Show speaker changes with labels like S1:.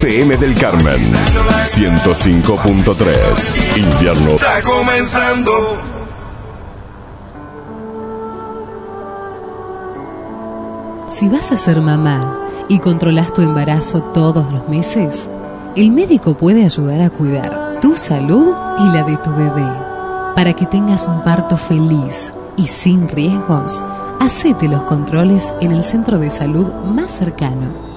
S1: FM del Carmen 105.3. Invierno
S2: está comenzando.
S3: Si vas a ser mamá y controlas tu embarazo todos los meses, el médico puede ayudar a cuidar tu salud y la de tu bebé. Para que tengas un parto feliz y sin riesgos, hacete los controles en el centro de salud más cercano.